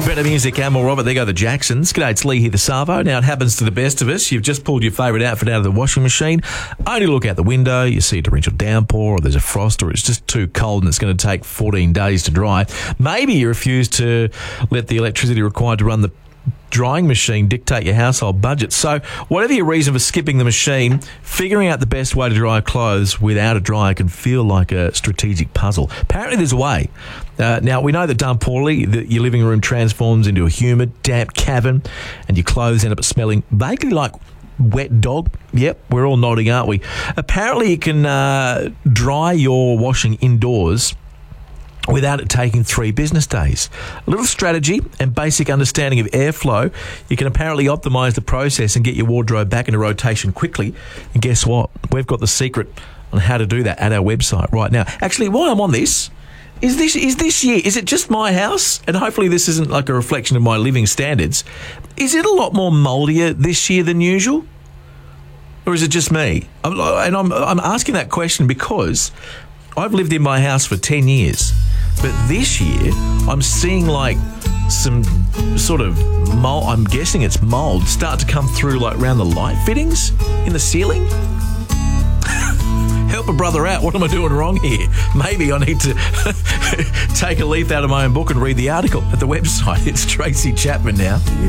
Better music, Amal Robert. There go the Jacksons. G'day, it's Lee here, the Savo. Now, it happens to the best of us. You've just pulled your favourite outfit out of the washing machine. Only look out the window, you see a torrential downpour, or there's a frost, or it's just too cold and it's going to take 14 days to dry. Maybe you refuse to let the electricity required to run the drying machine dictate your household budget. So whatever your reason for skipping the machine, figuring out the best way to dry clothes without a dryer can feel like a strategic puzzle. Apparently there's a way. Now, we know that done poorly, your living room transforms into a humid, damp cavern and your clothes end up smelling vaguely like wet dog. Yep, we're all nodding, aren't we? Apparently you can dry your washing indoors without it taking 3 business days. A little strategy and basic understanding of airflow, you can apparently optimise the process and get your wardrobe back into rotation quickly. And guess what? We've got the secret on how to do that at our website right now. Actually, while I'm on this, is this year, is it just my house? And hopefully this isn't like a reflection of my living standards. Is it a lot more mouldier this year than usual? Or is it just me? I'm asking that question because I've lived in my house for 10 years. But this year, I'm seeing like some sort of mold, I'm guessing it's mold, start to come through like around the light fittings in the ceiling. Help a brother out. What am I doing wrong here? Maybe I need to take a leaf out of my own book and read the article at the website. It's Tracy Chapman now.